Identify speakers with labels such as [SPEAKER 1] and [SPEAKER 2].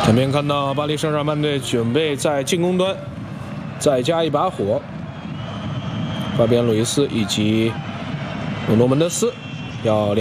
[SPEAKER 1] 前面看到巴黎圣日耳曼队准备在进攻端再加一把火，法比安·鲁伊斯以及努诺·门德斯要